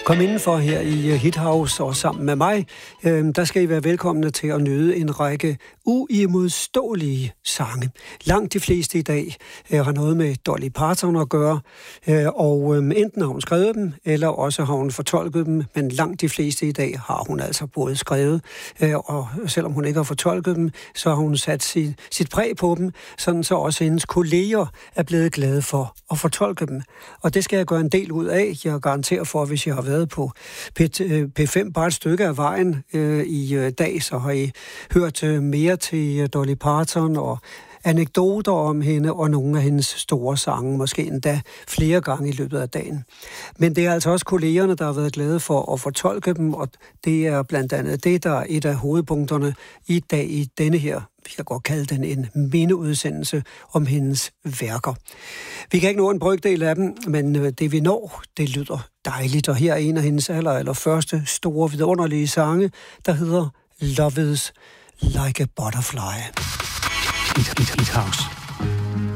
Kom indenfor her i Hithouse, og sammen med mig, der skal I være velkomne til at nyde en række uimodståelige sange. Langt de fleste i dag har noget med Dolly Parton at gøre, og enten har hun skrevet dem, eller også har hun fortolket dem, men langt de fleste i dag har hun altså både skrevet, og selvom hun ikke har fortolket dem, så har hun sat sit præg på dem, sådan så også hendes kolleger er blevet glade for at fortolke dem. Og det skal jeg gøre en del ud af. Jeg garanterer for, at hvis jeg har været på P5 bare et stykke af vejen i dag, så har I hørt mere til Dolly Parton og anekdoter om hende og nogle af hendes store sange, måske endda flere gange i løbet af dagen. Men det er altså også kollegerne, der har været glade for at fortolke dem, og det er blandt andet det, der er et af hovedpunkterne i dag i denne her, vi kan godt kalde den en mindeudsendelse om hendes værker. Vi kan ikke nå en brøkdel af dem, men det vi når, det lyder dejligt, og her er en af hendes allerførste store vidunderlige sange, der hedder Love is Like a Butterfly. Hithouse.